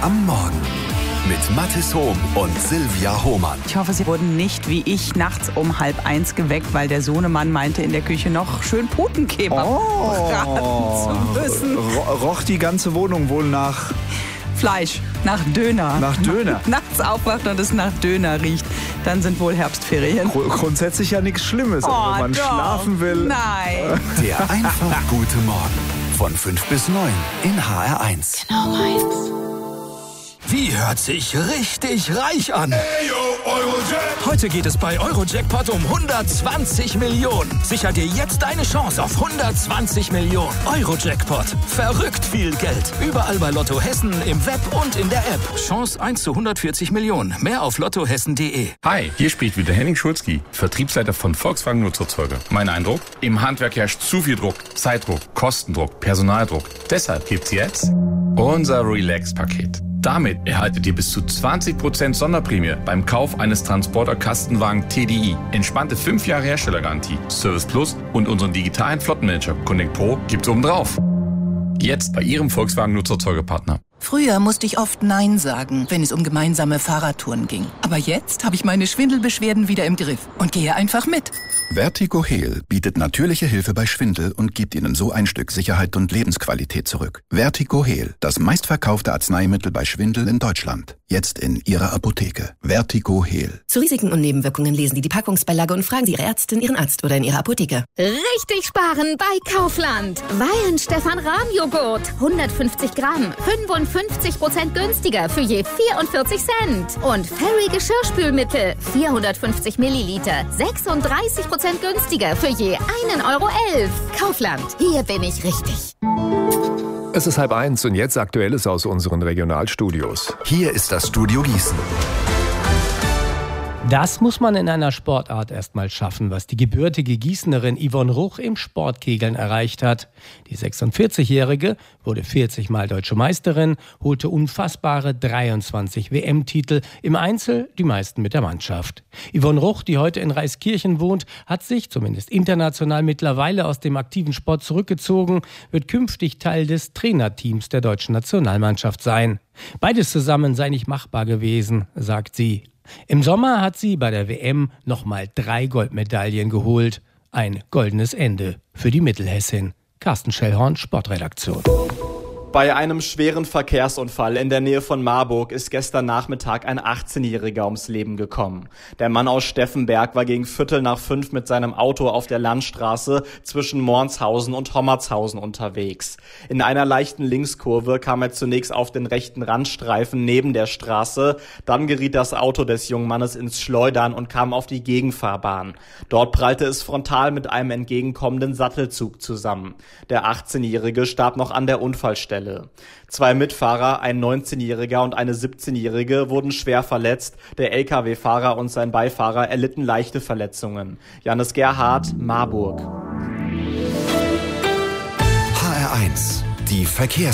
am Morgen mit Mathis Hohm und Silvia Hohmann. Ich hoffe, Sie wurden nicht wie ich nachts um 12:30 geweckt, weil der Sohnemann meinte, in der Küche noch schön Putenkebab braten zu müssen. Roch die ganze Wohnung wohl nach Fleisch, nach Döner. Nach Döner. Nachts aufwacht und es nach Döner riecht, dann sind wohl Herbstferien. Grundsätzlich ja nichts Schlimmes, aber wenn man doch schlafen will. Nein. Der einfach gute Morgen von 5 bis 9 in HR1. Genau meins. Die hört sich richtig reich an. Hey, yo, Eurojackpot. Heute geht es bei Eurojackpot um 120 Millionen. Sicher dir jetzt deine Chance auf 120 Millionen. Eurojackpot. Verrückt viel Geld. Überall bei Lotto Hessen, im Web und in der App. Chance 1 zu 140 Millionen. Mehr auf lottohessen.de. Hi, hier spricht wieder Henning Schulzki, Vertriebsleiter von Volkswagen Nutzerzeuger. Mein Eindruck? Im Handwerk herrscht zu viel Druck. Zeitdruck, Kostendruck, Personaldruck. Deshalb gibt's jetzt unser Relax-Paket. Damit erhaltet ihr bis zu 20% Sonderprämie beim Kauf eines Transporter-Kastenwagen TDI. Entspannte 5 Jahre Herstellergarantie, Service Plus und unseren digitalen Flottenmanager Connect Pro gibt's obendrauf. Jetzt bei Ihrem Volkswagen Nutzerzeugerpartner. Früher musste ich oft Nein sagen, wenn es um gemeinsame Fahrradtouren ging. Aber jetzt habe ich meine Schwindelbeschwerden wieder im Griff und gehe einfach mit. Vertigo Heal bietet natürliche Hilfe bei Schwindel und gibt Ihnen so ein Stück Sicherheit und Lebensqualität zurück. Vertigo Heal, das meistverkaufte Arzneimittel bei Schwindel in Deutschland. Jetzt in Ihrer Apotheke. Vertigo Heal. Zu Risiken und Nebenwirkungen lesen Sie die Packungsbeilage und fragen Sie Ihre Ärztin, Ihren Arzt oder in Ihrer Apotheke. Richtig sparen bei Kaufland. Weihenstephan-Rahmjoghurt. 150 Gramm. 55% günstiger für je 44 Cent. Und Fairy Geschirrspülmittel. 450 Milliliter. 36% günstiger für je 1,11 Euro. Kaufland. Hier bin ich richtig. Es ist 12:30 und jetzt Aktuelles aus unseren Regionalstudios. Hier ist das Studio Gießen. Das muss man in einer Sportart erstmal schaffen, was die gebürtige Gießenerin Yvonne Ruch im Sportkegeln erreicht hat. Die 46-Jährige wurde 40 Mal Deutsche Meisterin, holte unfassbare 23 WM-Titel, im Einzel die meisten mit der Mannschaft. Yvonne Ruch, die heute in Reiskirchen wohnt, hat sich zumindest international mittlerweile aus dem aktiven Sport zurückgezogen, wird künftig Teil des Trainerteams der deutschen Nationalmannschaft sein. Beides zusammen sei nicht machbar gewesen, sagt sie. Im Sommer hat sie bei der WM nochmal 3 Goldmedaillen geholt. Ein goldenes Ende für die Mittelhessin. Carsten Schellhorn, Sportredaktion. Bei einem schweren Verkehrsunfall in der Nähe von Marburg ist gestern Nachmittag ein 18-Jähriger ums Leben gekommen. Der Mann aus Steffenberg war gegen 4:45 mit seinem Auto auf der Landstraße zwischen Mornshausen und Hommertshausen unterwegs. In einer leichten Linkskurve kam er zunächst auf den rechten Randstreifen neben der Straße. Dann geriet das Auto des jungen Mannes ins Schleudern und kam auf die Gegenfahrbahn. Dort prallte es frontal mit einem entgegenkommenden Sattelzug zusammen. Der 18-Jährige starb noch an der Unfallstelle. 2 Mitfahrer, ein 19-Jähriger und eine 17-Jährige, wurden schwer verletzt. Der LKW-Fahrer und sein Beifahrer erlitten leichte Verletzungen. Janis Gerhardt, Marburg. HR1, die